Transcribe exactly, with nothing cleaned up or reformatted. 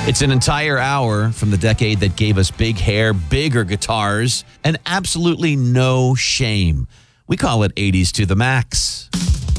It's an entire hour from the decade that gave us big hair, bigger guitars, and absolutely no shame. We call it eighties to the max.